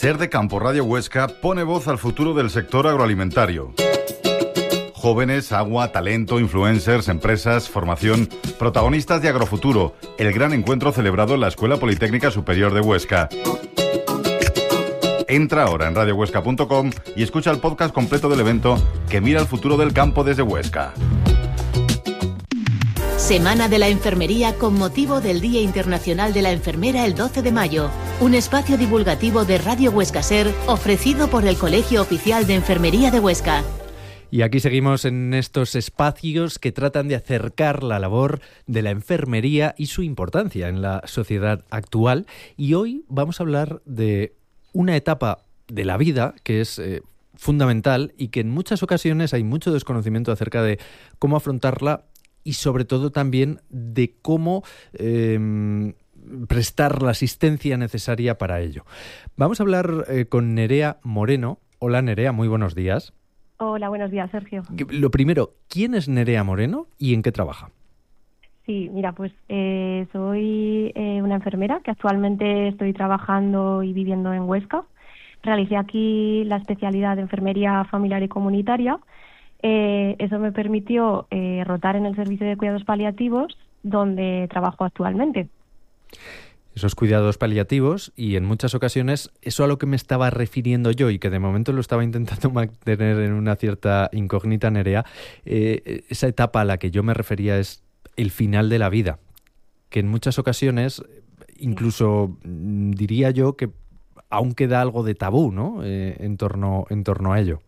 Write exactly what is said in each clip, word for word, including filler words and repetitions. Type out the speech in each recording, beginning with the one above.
Ser de Campo Radio Huesca pone voz al futuro del sector agroalimentario. Jóvenes, agua, talento, influencers, empresas, formación, protagonistas de Agrofuturo, el gran encuentro celebrado en la Escuela Politécnica Superior de Huesca. Entra ahora en radio huesca punto com y escucha el podcast completo del evento que mira el futuro del campo desde Huesca. Semana de la Enfermería con motivo del Día Internacional de la Enfermera el doce de mayo. Un espacio divulgativo de Radio Huesca Ser ofrecido por el Colegio Oficial de Enfermería de Huesca. Y aquí seguimos en estos espacios que tratan de acercar la labor de la enfermería y su importancia en la sociedad actual. Y hoy vamos a hablar de una etapa de la vida que es eh, fundamental y que en muchas ocasiones hay mucho desconocimiento acerca de cómo afrontarla y sobre todo también de cómo eh, prestar la asistencia necesaria para ello. Vamos a hablar eh, con Nerea Moreno. Hola Nerea, muy buenos días. Hola, buenos días, Sergio. Lo primero, ¿quién es Nerea Moreno y en qué trabaja? Sí, mira, pues eh, soy eh, una enfermera que actualmente estoy trabajando y viviendo en Huesca. Realicé aquí la especialidad de enfermería familiar y comunitaria. Eh, eso me permitió eh, rotar en el servicio de cuidados paliativos, donde trabajo actualmente. Esos cuidados paliativos y en muchas ocasiones eso a lo que me estaba refiriendo yo y que de momento lo estaba intentando mantener en una cierta incógnita, Nerea, eh, esa etapa a la que yo me refería es el final de la vida, que en muchas ocasiones incluso diría yo que aún queda algo de tabú, ¿no? Eh, en torno, en torno a ello.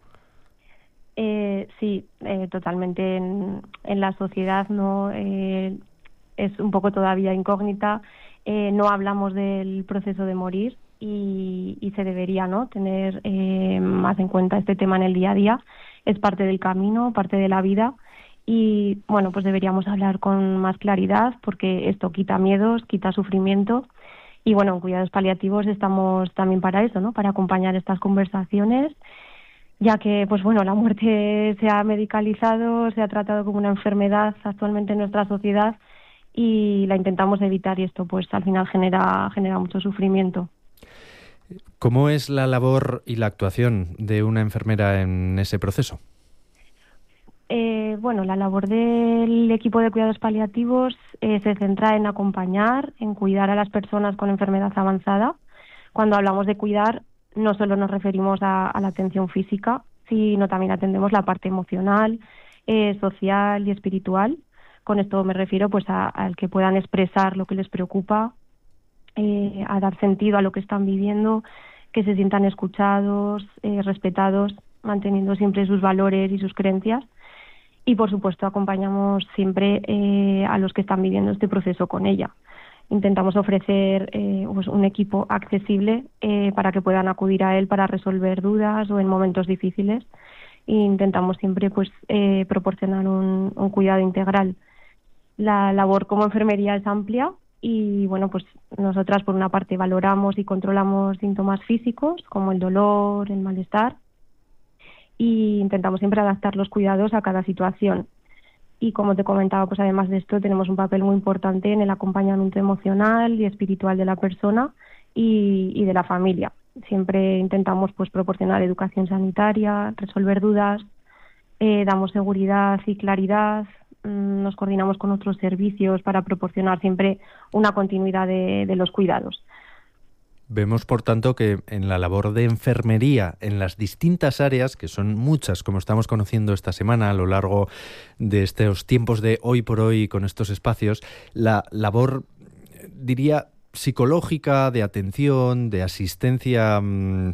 Eh, sí, eh, totalmente. En, en la sociedad no eh, es un poco todavía incógnita. Eh, no hablamos del proceso de morir y, y se debería, ¿no?, tener eh, más en cuenta este tema en el día a día. Es parte del camino, parte de la vida y, bueno, pues deberíamos hablar con más claridad porque esto quita miedos, quita sufrimiento y, bueno, en cuidados paliativos estamos también para eso, ¿no?, para acompañar estas conversaciones, ya que, pues bueno, la muerte se ha medicalizado, se ha tratado como una enfermedad actualmente en nuestra sociedad y la intentamos evitar y esto pues al final genera, genera mucho sufrimiento. ¿Cómo es la labor y la actuación de una enfermera en ese proceso? Eh, bueno, la labor del equipo de cuidados paliativos eh, se centra en acompañar, en cuidar a las personas con enfermedad avanzada. Cuando hablamos de cuidar, no solo nos referimos a, a la atención física, sino también atendemos la parte emocional, eh, social y espiritual. Con esto me refiero pues a, a que puedan expresar lo que les preocupa, eh, a dar sentido a lo que están viviendo, que se sientan escuchados, eh, respetados, manteniendo siempre sus valores y sus creencias. Y por supuesto acompañamos siempre eh, a los que están viviendo este proceso con ella. Intentamos ofrecer eh, pues un equipo accesible eh, para que puedan acudir a él para resolver dudas o en momentos difíciles. E intentamos siempre pues eh, proporcionar un, un cuidado integral. La labor como enfermería es amplia y bueno, pues nosotras por una parte valoramos y controlamos síntomas físicos como el dolor, el malestar y intentamos siempre adaptar los cuidados a cada situación. Y como te comentaba, pues además de esto tenemos un papel muy importante en el acompañamiento emocional y espiritual de la persona y, y de la familia. Siempre intentamos pues proporcionar educación sanitaria, resolver dudas, eh, damos seguridad y claridad, mmm, nos coordinamos con otros servicios para proporcionar siempre una continuidad de, de los cuidados. Vemos, por tanto, que en la labor de enfermería, en las distintas áreas, que son muchas, como estamos conociendo esta semana a lo largo de estos tiempos de hoy por hoy con estos espacios, la labor, diría, psicológica, de atención, de asistencia mmm,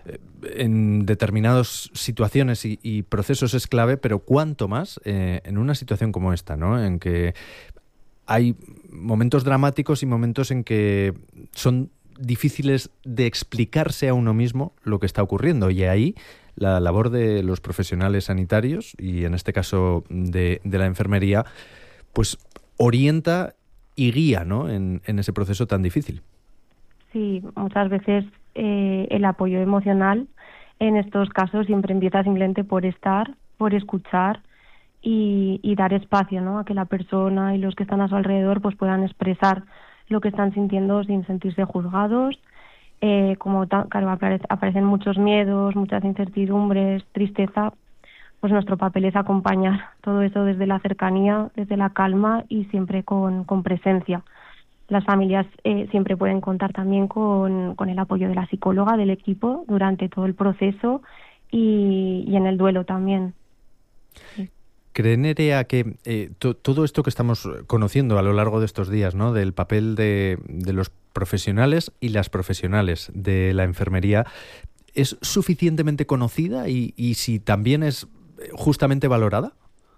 en determinadas situaciones y, y procesos es clave, pero cuánto más eh, en una situación como esta, ¿no?, en que hay momentos dramáticos y momentos en que son difíciles de explicarse a uno mismo lo que está ocurriendo, y ahí la labor de los profesionales sanitarios y en este caso de, de la enfermería pues orienta y guía, ¿no?, en, en ese proceso tan difícil. Sí, muchas veces eh, el apoyo emocional en estos casos siempre empieza simplemente por estar, por escuchar y, y dar espacio, ¿no?, a que la persona y los que están a su alrededor pues puedan expresar lo que están sintiendo sin sentirse juzgados eh, como ta- claro, apare- aparecen muchos miedos, muchas incertidumbres, tristeza, pues nuestro papel es acompañar todo eso desde la cercanía, desde la calma y siempre con, con presencia. Las familias eh, siempre pueden contar también con, con el apoyo de la psicóloga del equipo durante todo el proceso y, y en el duelo también. Sí. ¿Cree Nerea que eh, to, todo esto que estamos conociendo a lo largo de estos días, ¿no?, del papel de, de los profesionales y las profesionales de la enfermería, es suficientemente conocida y, y si también es justamente valorada?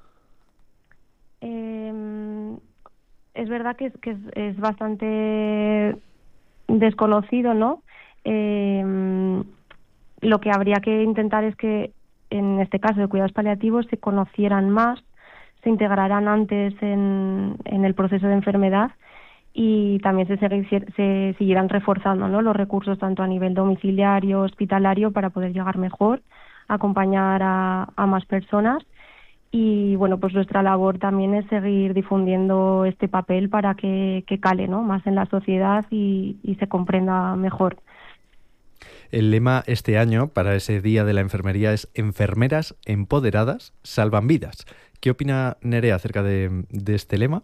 Eh, es verdad que es, que es, es bastante desconocido, ¿no? Eh, lo que habría que intentar es que en este caso de cuidados paliativos se conocieran más, se integraran antes en, en el proceso de enfermedad y también se, segui- se siguieran reforzando, ¿no?, los recursos tanto a nivel domiciliario, hospitalario, para poder llegar mejor, acompañar a, a más personas. Y bueno, pues nuestra labor también es seguir difundiendo este papel para que, que cale, ¿no?, más en la sociedad y, y se comprenda mejor. El lema este año para ese Día de la Enfermería es Enfermeras empoderadas salvan vidas. ¿Qué opina Nerea acerca de, de este lema?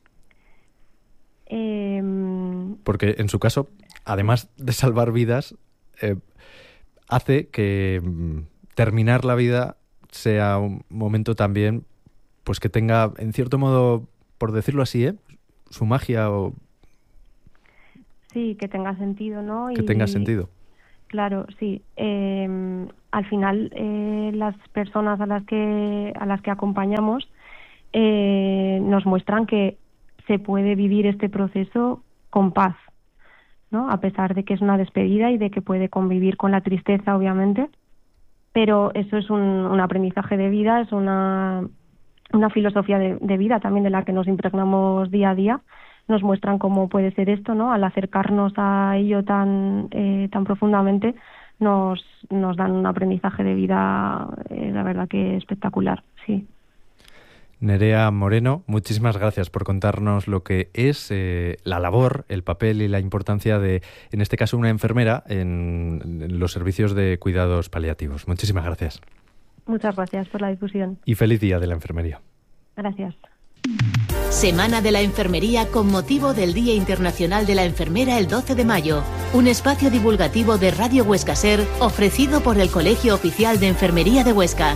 Eh, Porque en su caso, además de salvar vidas, eh, hace que mm, terminar la vida sea un momento también, pues que tenga, en cierto modo, por decirlo así, ¿eh?, su magia o sí, que tenga sentido, ¿no? que y, tenga sentido. Claro, sí. Eh, al final, eh, las personas a las que a las que acompañamos eh, nos muestran que se puede vivir este proceso con paz, ¿no? A pesar de que es una despedida y de que puede convivir con la tristeza, obviamente, pero eso es un, un aprendizaje de vida, es una una filosofía de, de vida también de la que nos impregnamos día a día. Nos muestran cómo puede ser esto, ¿no? Al acercarnos a ello tan eh, tan profundamente, nos nos dan un aprendizaje de vida, eh, la verdad que espectacular, sí. Nerea Moreno, muchísimas gracias por contarnos lo que es eh, la labor, el papel y la importancia de, en este caso, una enfermera en, en los servicios de cuidados paliativos. Muchísimas gracias. Muchas gracias por la difusión. Y feliz Día de la Enfermería. Gracias. Semana de la Enfermería con motivo del Día Internacional de la Enfermera el doce de mayo. Un espacio divulgativo de Radio Huesca Ser ofrecido por el Colegio Oficial de Enfermería de Huesca.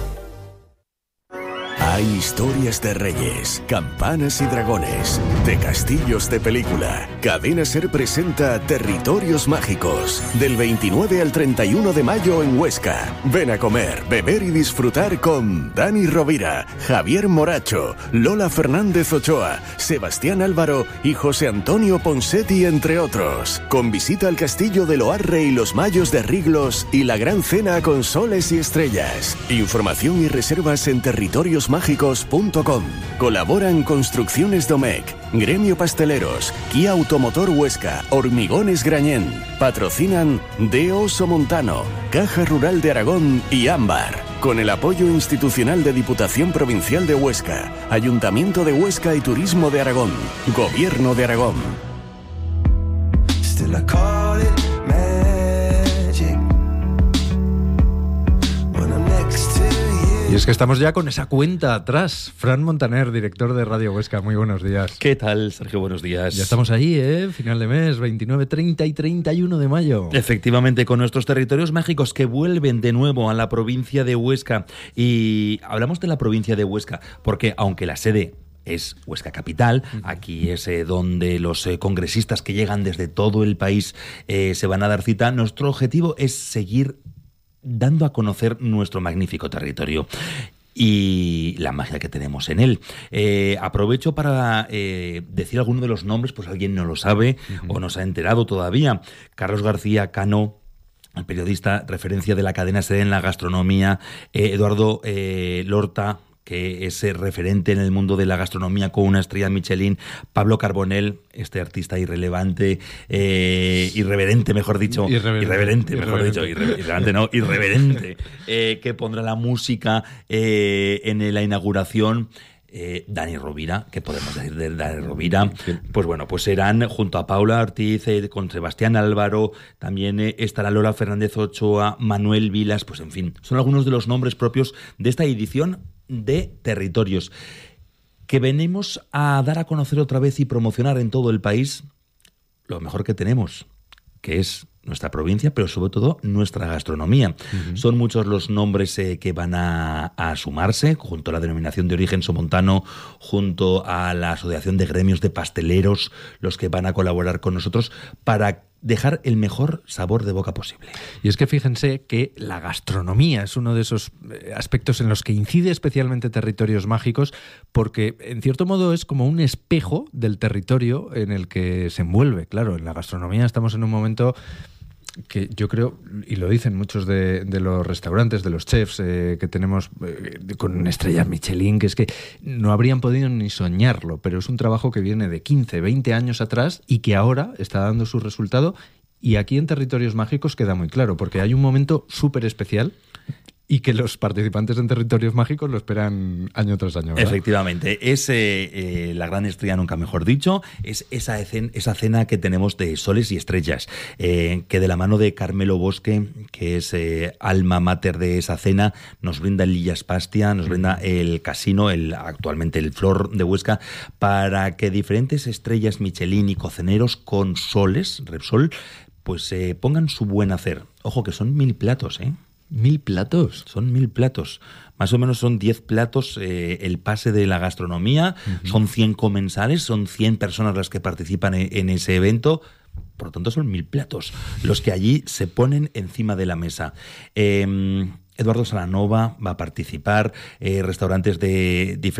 Hay historias de reyes, campanas y dragones, de castillos de película. Cadena Ser presenta Territorios Mágicos, del veintinueve al treinta y uno de mayo en Huesca. Ven a comer, beber y disfrutar con Dani Rovira, Javier Moracho, Lola Fernández Ochoa, Sebastián Álvaro y José Antonio Ponsetti, entre otros. Con visita al castillo de Loarre y los Mayos de Riglos y la gran cena con soles y estrellas. Información y reservas en territorios mágicos punto com. Colaboran Construcciones Domecq, Gremio Pasteleros, Kia Automotor Huesca, Hormigones Grañén. Patrocinan De Oso Montano, Caja Rural de Aragón y Ámbar. Con el apoyo institucional de Diputación Provincial de Huesca, Ayuntamiento de Huesca y Turismo de Aragón, Gobierno de Aragón. Still I call it magic. When I'm next to you. Y es que estamos ya con esa cuenta atrás. Fran Montaner, director de Radio Huesca, muy buenos días. ¿Qué tal, Sergio? Buenos días. Ya estamos ahí, ¿eh? Final de mes, veintinueve, treinta y treinta y uno de mayo. Efectivamente, con nuestros territorios mágicos que vuelven de nuevo a la provincia de Huesca. Y hablamos de la provincia de Huesca porque, aunque la sede es Huesca Capital, aquí es eh, donde los eh, congresistas que llegan desde todo el país eh, se van a dar cita, nuestro objetivo es seguir dando a conocer nuestro magnífico territorio y la magia que tenemos en él. Eh, aprovecho para eh, decir alguno de los nombres, pues alguien no lo sabe uh-huh. o no se ha enterado todavía. Carlos García Cano, el periodista, referencia de la cadena SER en la gastronomía. eh, Eduardo eh, Lorta, que es referente en el mundo de la gastronomía con una estrella Michelin. Pablo Carbonell, este artista irrelevante, eh, irreverente, mejor dicho. Irreverente, irreverente mejor irreverente. dicho. Irre, irreverente, no, irreverente. eh, que pondrá la música eh, en la inauguración. eh, Dani Rovira, ¿qué podemos decir de Dani Rovira? Pues bueno, pues serán junto a Paula Ortiz, eh, con Sebastián Álvaro, también eh, estará Lola Fernández Ochoa, Manuel Vilas, pues en fin, son algunos de los nombres propios de esta edición de Territorios, que venimos a dar a conocer otra vez y promocionar en todo el país lo mejor que tenemos, que es nuestra provincia, pero sobre todo nuestra gastronomía. Uh-huh. Son muchos los nombres eh, que van a, a sumarse, junto a la denominación de origen somontano, junto a la Asociación de Gremios de Pasteleros, los que van a colaborar con nosotros para dejar el mejor sabor de boca posible. Y es que fíjense que la gastronomía es uno de esos aspectos en los que incide especialmente Territorios Mágicos, porque en cierto modo es como un espejo del territorio en el que se envuelve. Claro, en la gastronomía estamos en un momento que yo creo, y lo dicen muchos de, de los restaurantes, de los chefs eh, que tenemos eh, con estrellas Michelin, que es que no habrían podido ni soñarlo, pero es un trabajo que viene de quince, veinte años atrás y que ahora está dando su resultado, y aquí en Territorios Mágicos queda muy claro, porque hay un momento súper especial y que los participantes en Territorios Mágicos lo esperan año tras año, ¿verdad? Efectivamente, es eh, eh, la gran estrella, nunca mejor dicho, es esa, escena, esa cena que tenemos de soles y estrellas, eh, que de la mano de Carmelo Bosque, que es eh, alma mater de esa cena, nos brinda el Lillas Pastia, nos brinda el casino, el actualmente el Flor de Huesca, para que diferentes estrellas Michelin y cocineros con soles, Repsol, pues eh, pongan su buen hacer. Ojo, que son mil platos, ¿eh? ¿Mil platos? Son mil platos. Más o menos son diez platos eh, el pase de la gastronomía. Uh-huh. Son cien comensales, son cien personas las que participan en, en ese evento. Por lo tanto, son mil platos los que allí se ponen encima de la mesa. Eh, Eduardo Salanova va a participar, eh, restaurantes de diferentes